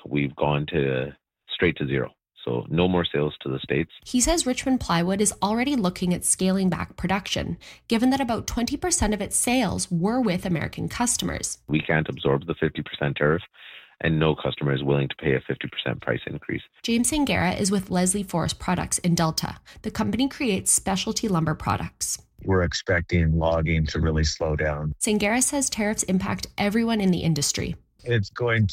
we've gone straight to zero. So no more sales to the States. He says Richmond Plywood is already looking at scaling back production, given that about 20% of its sales were with American customers. We can't absorb the 50% tariff, and no customer is willing to pay a 50% price increase. James Sangera is with Leslie Forest Products in Delta. The company creates specialty lumber products. We're expecting logging to really slow down. Sangera says tariffs impact everyone in the industry. There's going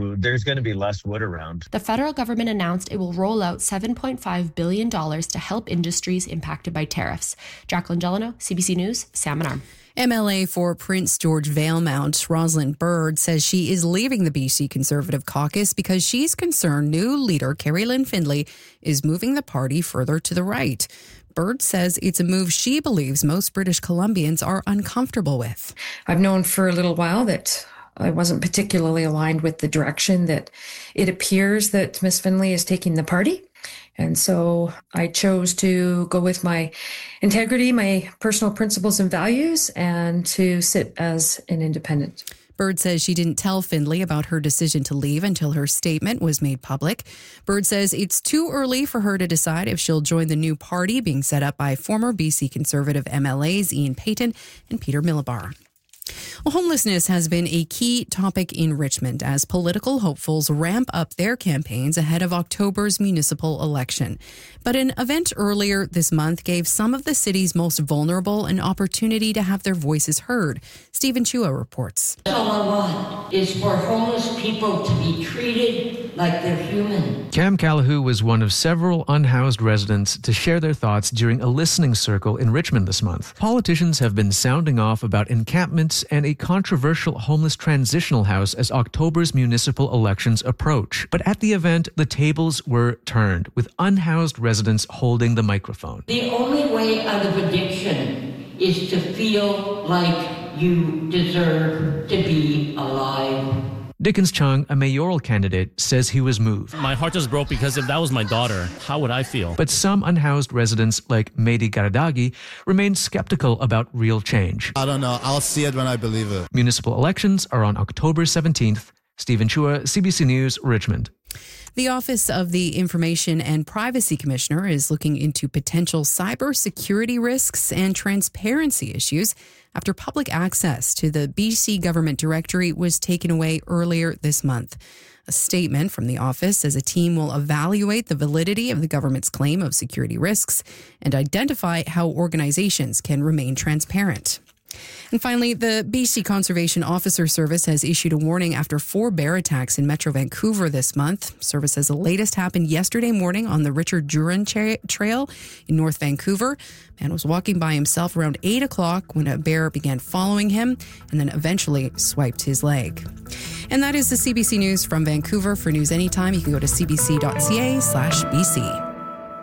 to be less wood around. The federal government announced it will roll out $7.5 billion to help industries impacted by tariffs. Jacqueline Delano, CBC News, Salmon Arm. MLA for Prince George Valemount, Rosalind Bird, says she is leaving the BC Conservative caucus because she's concerned new leader Kerry Lynn Findlay is moving the party further to the right. Bird says it's a move she believes most British Columbians are uncomfortable with. I've known for a little while that I wasn't particularly aligned with the direction that it appears that Ms. Findlay is taking the party. And so I chose to go with my integrity, my personal principles and values, and to sit as an independent. Bird says she didn't tell Findlay about her decision to leave until her statement was made public. Bird says it's too early for her to decide if she'll join the new party being set up by former BC Conservative MLAs Ian Payton and Peter Millibar. Well, homelessness has been a key topic in Richmond as political hopefuls ramp up their campaigns ahead of October's municipal election. But an event earlier this month gave some of the city's most vulnerable an opportunity to have their voices heard. Stephen Chua reports. All I want is for homeless people to be treated like they're human. Cam Callahoo was one of several unhoused residents to share their thoughts during a listening circle in Richmond this month. Politicians have been sounding off about encampments and a controversial homeless transitional house as October's municipal elections approach. But at the event, the tables were turned, with unhoused residents holding the microphone. The only way out of addiction is to feel like you deserve to be alive. Dickens Chung, a mayoral candidate, says he was moved. My heart just broke because if that was my daughter, how would I feel? But some unhoused residents like Mehdi Garadagi remain skeptical about real change. I don't know. I'll see it when I believe it. Municipal elections are on October 17th. Stephen Chua, CBC News, Richmond. The Office of the Information and Privacy Commissioner is looking into potential cybersecurity risks and transparency issues after public access to the BC government directory was taken away earlier this month. A statement from the office says a team will evaluate the validity of the government's claim of security risks and identify how organizations can remain transparent. And finally, the BC Conservation Officer Service has issued a warning after 4 bear attacks in Metro Vancouver this month. Service says the latest happened yesterday morning on the Richard Duran Trail in North Vancouver. Man was walking by himself around 8 o'clock when a bear began following him and then eventually swiped his leg. And that is the CBC News from Vancouver. For news anytime, you can go to cbc.ca/BC.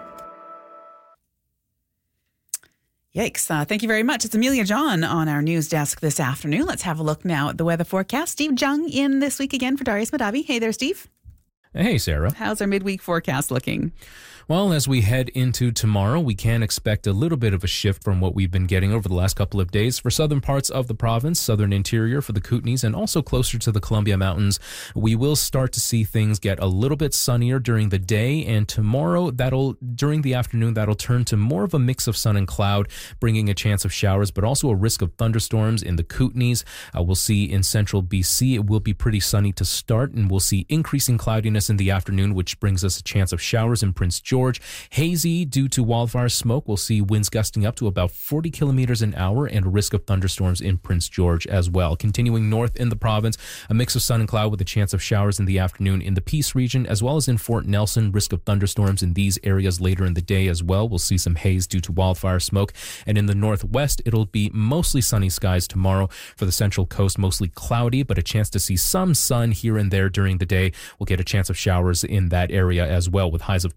Yikes. Thank you very much. It's Amelia John on our news desk this afternoon. Let's have a look now at the weather forecast. Steve Jung in this week again for Darius Madavi. Hey there, Steve. Hey, Sarah. How's our midweek forecast looking? Well, as we head into tomorrow, we can expect a little bit of a shift from what we've been getting over the last couple of days. For southern parts of the province, southern interior for the Kootenays, and also closer to the Columbia Mountains, we will start to see things get a little bit sunnier during the day. And tomorrow, during the afternoon, that'll turn to more of a mix of sun and cloud, bringing a chance of showers, but also a risk of thunderstorms in the Kootenays. We'll see in central BC, it will be pretty sunny to start, and we'll see increasing cloudiness in the afternoon, which brings us a chance of showers in Prince George. Hazy due to wildfire smoke. We'll see winds gusting up to about 40 kilometers an hour and a risk of thunderstorms in Prince George as well. Continuing north in the province, a mix of sun and cloud with a chance of showers in the afternoon in the Peace region, as well as in Fort Nelson. Risk of thunderstorms in these areas later in the day as well. We'll see some haze due to wildfire smoke. And in the northwest, it'll be mostly sunny skies tomorrow. For the central coast, mostly cloudy, but a chance to see some sun here and there during the day. We'll get a chance of showers in that area as well, with highs of 25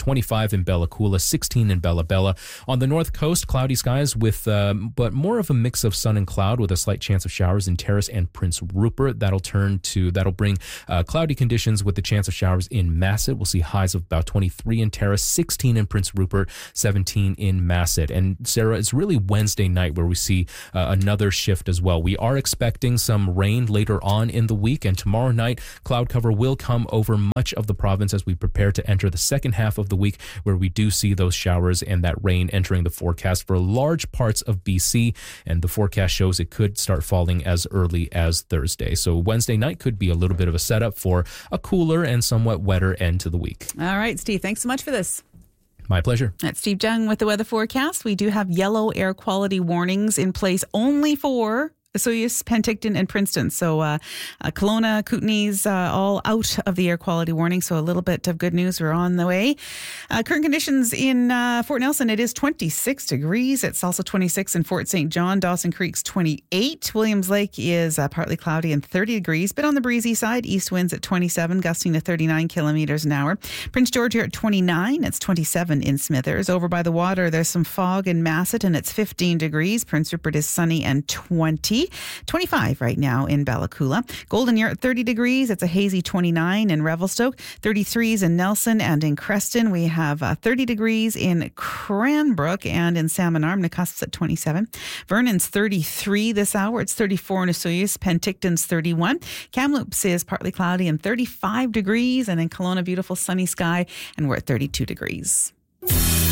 25 in Bella Coola, 16 in Bella Bella. On the north coast, cloudy skies with but more of a mix of sun and cloud with a slight chance of showers in Terrace and Prince Rupert. That'll bring cloudy conditions with the chance of showers in Masset. We'll see highs of about 23 in Terrace, 16 in Prince Rupert, 17 in Masset. And Sarah, it's really Wednesday night where we see another shift as well. We are expecting some rain later on in the week, and tomorrow night cloud cover will come over much of the province as we prepare to enter the second half of the week, where we do see those showers and that rain entering the forecast for large parts of BC, and the forecast shows it could start falling as early as Thursday. So Wednesday night could be a little bit of a setup for a cooler and somewhat wetter end to the week. All right, Steve, thanks so much for this. My pleasure. That's Steve Jung with the weather forecast. We do have yellow air quality warnings in place only for Osoyoos, Penticton, and Princeton. So Kelowna, Kootenays, all out of the air quality warning. So a little bit of good news. We're on the way. Current conditions in Fort Nelson, it is 26 degrees. It's also 26 in Fort St. John. Dawson Creek's 28. Williams Lake is partly cloudy and 30 degrees. But on the breezy side, east winds at 27, gusting to 39 kilometers an hour. Prince George here at 29. It's 27 in Smithers. Over by the water, there's some fog in Masset, and it's 15 degrees. Prince Rupert is sunny and 20. 25 right now in Bella Coola. Golden, you're at 30 degrees. It's a hazy 29 in Revelstoke. 33s in Nelson and in Creston. We have 30 degrees in Cranbrook and in Salmon Arm. Nakusip's at 27. Vernon's 33 this hour. It's 34 in Osoyoos. Penticton's 31. Kamloops is partly cloudy and 35 degrees. And in Kelowna, beautiful sunny sky, and we're at 32 degrees.